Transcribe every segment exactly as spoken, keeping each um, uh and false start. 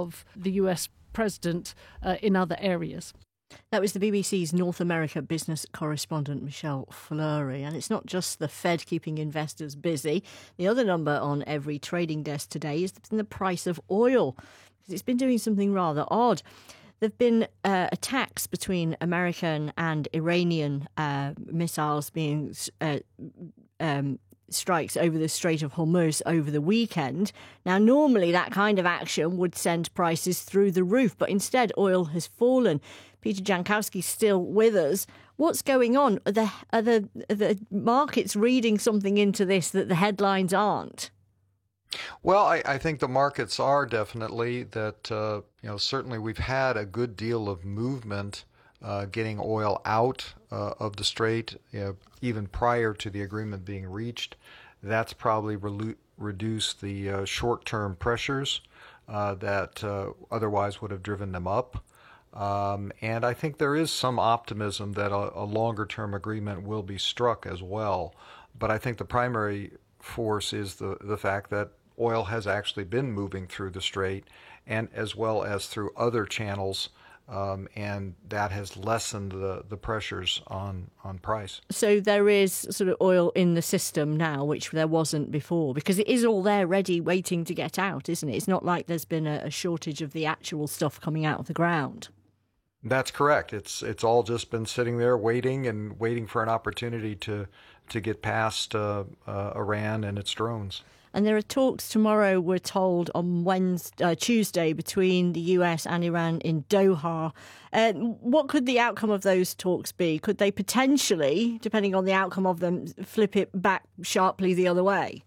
of the U S president uh, in other areas. That was the B B C's North America business correspondent Michelle Fleury. And it's not just the Fed keeping investors busy. The other number on every trading desk today is the price of oil. It's been doing something rather odd. There have been uh, attacks between American and Iranian uh, missiles being uh, um, strikes over the Strait of Hormuz over the weekend. Now, normally that kind of action would send prices through the roof, but instead oil has fallen. Peter Jankowski's still with us. What's going on? Are the, are the, are the markets reading something into this that the headlines aren't? Well, I, I think the markets are definitely that, uh, you know, certainly we've had a good deal of movement uh, getting oil out uh, of the strait, you know, even prior to the agreement being reached. That's probably re- reduced the uh, short-term pressures uh, that uh, otherwise would have driven them up. Um, and I think there is some optimism that a, a longer-term agreement will be struck as well. But I think the primary force is the, the fact that oil has actually been moving through the strait and as well as through other channels, um, and that has lessened the, the pressures on, on price. So there is sort of oil in the system now, which there wasn't before, because it is all there ready, waiting to get out, isn't it? It's not like there's been a, a shortage of the actual stuff coming out of the ground. That's correct. It's it's all just been sitting there waiting and waiting for an opportunity to to get past uh, uh, Iran and its drones. And there are talks tomorrow, we're told, on Wednesday, uh, Tuesday between the U S and Iran in Doha. Uh, what could the outcome of those talks be? Could they potentially, depending on the outcome of them, flip it back sharply the other way?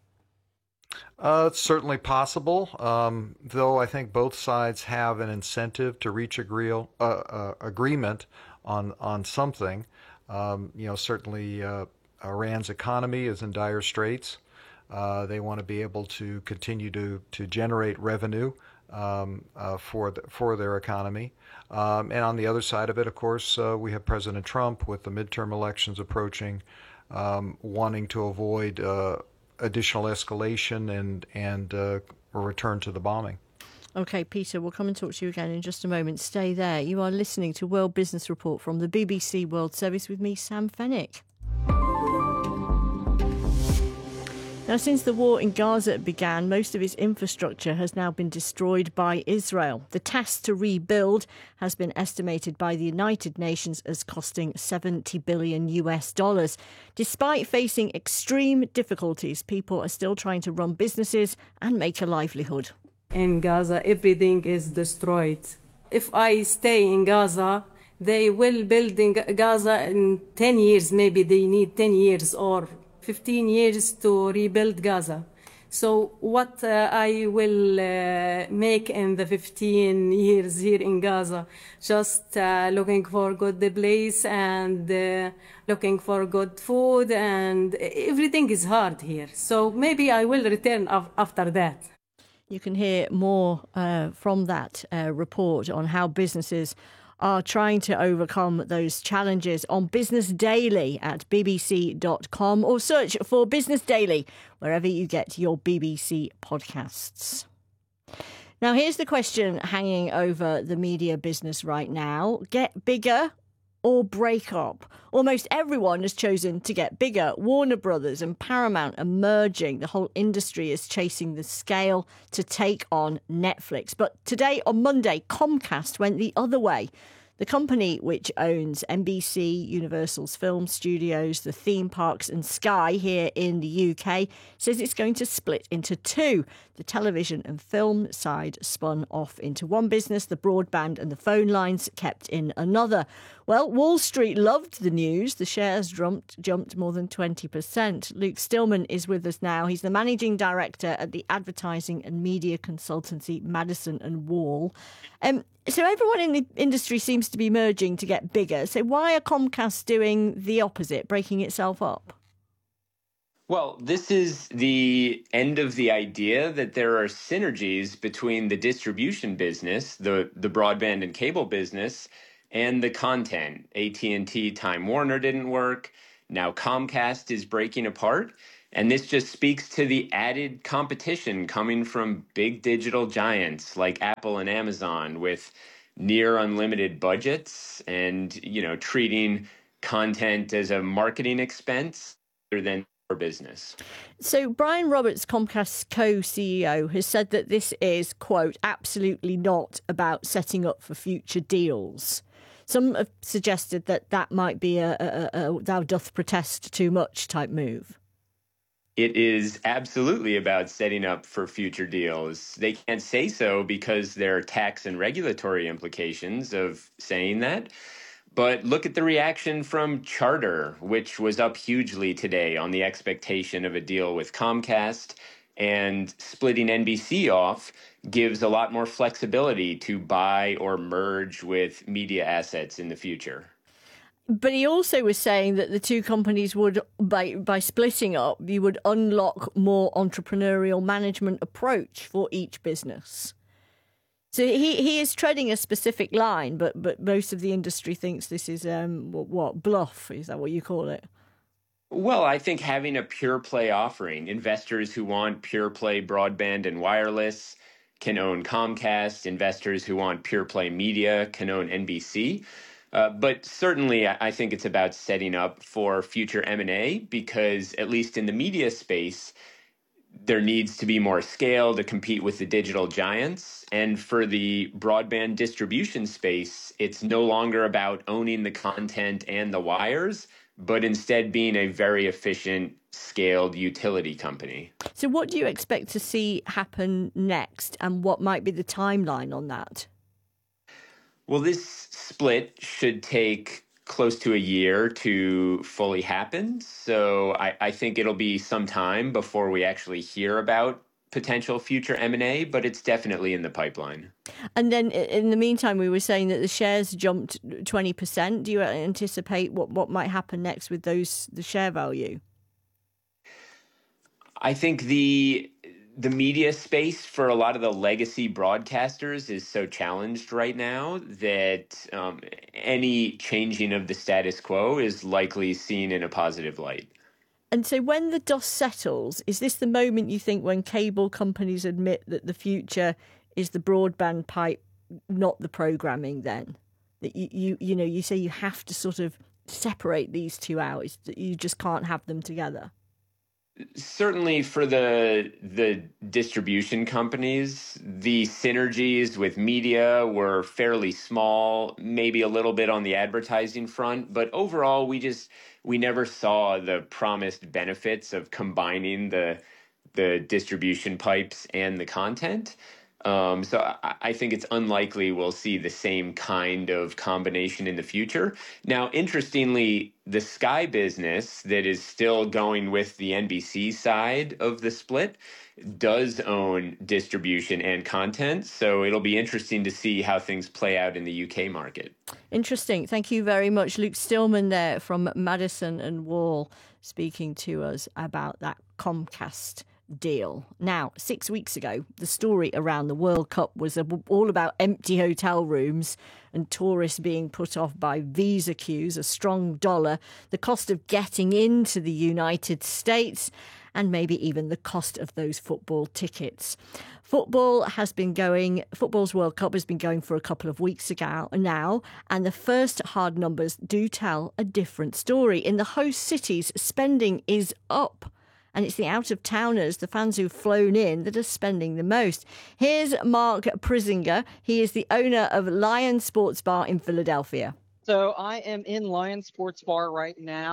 Uh, it's certainly possible, um, though I think both sides have an incentive to reach agree, uh, uh, agreement on on something. Um, you know, certainly uh, Iran's economy is in dire straits. Uh, they want to be able to continue to, to generate revenue um, uh, for the, for their economy. Um, and on the other side of it, of course, uh, we have President Trump with the midterm elections approaching, um, wanting to avoid uh, additional escalation and and uh, a return to the bombing. OK, Peter, we'll come and talk to you again in just a moment. Stay there. You are listening to World Business Report from the B B C World Service with me, Sam Fennick. Now, since the war in Gaza began, most of its infrastructure has now been destroyed by Israel. The task to rebuild has been estimated by the United Nations as costing seventy billion U S dollars. Despite facing extreme difficulties, people are still trying to run businesses and make a livelihood. In Gaza, everything is destroyed. If I stay in Gaza, they will build in Gaza in ten years. Maybe they need ten years or fifteen years to rebuild Gaza. So what uh, I will uh, make in the fifteen years here in Gaza, just uh, looking for good place and uh, looking for good food, and everything is hard here. So maybe I will return af- after that. You can hear more uh, from that uh, report on how businesses are trying to overcome those challenges on Business Daily at b b c dot com, or search for Business Daily wherever you get your B B C podcasts. Now, here's the question hanging over the media business right now. Get bigger or break up? Almost everyone has chosen to get bigger. Warner Brothers and Paramount are merging. The whole industry is chasing the scale to take on Netflix. But today, on Monday, Comcast went the other way. The company, which owns N B C, Universal's film studios, the theme parks and Sky here in the U K, says it's going to split into two. The television and film side spun off into one business, the broadband and the phone lines kept in another. Well, Wall Street loved the news. The shares jumped, jumped more than twenty percent. Luke Stillman is with us now. He's the managing director at the advertising and media consultancy Madison and Wall. Um, so everyone in the industry seems to be merging to get bigger. So why are Comcast doing the opposite, breaking itself up? Well, this is the end of the idea that there are synergies between the distribution business, the, the broadband and cable business, and the content. A T and T Time Warner didn't work. Now Comcast is breaking apart. And this just speaks to the added competition coming from big digital giants like Apple and Amazon with near unlimited budgets and, you know, treating content as a marketing expense rather than for business. So Brian Roberts, Comcast co-C E O, has said that this is, quote, absolutely not about setting up for future deals. Some have suggested that that might be a, a, a thou doth protest too much type move. It is absolutely about setting up for future deals. They can't say so because there are tax and regulatory implications of saying that. But look at the reaction from Charter, which was up hugely today on the expectation of a deal with Comcast. And splitting N B C off gives a lot more flexibility to buy or merge with media assets in the future. But he also was saying that the two companies would, by by splitting up, you would unlock more entrepreneurial management approach for each business. So he, he is treading a specific line, but but most of the industry thinks this is um what, what bluff, is that what you call it? Well, I think having a pure play offering, investors who want pure play broadband and wireless can own Comcast, investors who want pure play media can own N B C. Uh, but certainly, I think it's about setting up for future M and A because, at least in the media space, there needs to be more scale to compete with the digital giants. And for the broadband distribution space, it's no longer about owning the content and the wires, but instead being a very efficient, scaled utility company. So what do you expect to see happen next, and what might be the timeline on that? Well, this split should take close to a year to fully happen. So I, I think it'll be some time before we actually hear about potential future M and A, but it's definitely in the pipeline. And then in the meantime, we were saying that the shares jumped twenty percent. Do you anticipate what, what might happen next with those the share value? I think the the media space for a lot of the legacy broadcasters is so challenged right now that um, any changing of the status quo is likely seen in a positive light. And so when the dust settles, is this the moment you think when cable companies admit that the future is the broadband pipe, not the programming then? That you, you, you know, you say you have to sort of separate these two out, that you just can't have them together? Certainly for the the distribution companies, the synergies with media were fairly small, maybe a little bit on the advertising front, but overall we just we never saw the promised benefits of combining the the distribution pipes and the content. Um, so I, I think it's unlikely we'll see the same kind of combination in the future. Now, interestingly, the Sky business that is still going with the N B C side of the split does own distribution and content. So it'll be interesting to see how things play out in the U K market. Interesting. Thank you very much. Luke Stillman there from Madison and Wall speaking to us about that Comcast deal. Now, six weeks ago, the story around the World Cup was all about empty hotel rooms and tourists being put off by visa queues, a strong dollar, the cost of getting into the United States, and maybe even the cost of those football tickets. Football has been going, football's World Cup has been going for a couple of weeks ago now, and the first hard numbers do tell a different story. In the host cities, spending is up. And it's the out-of-towners, the fans who've flown in, that are spending the most. Here's Mark Prisinger. He is the owner of Lion Sports Bar in Philadelphia. So I am in Lion Sports Bar right now.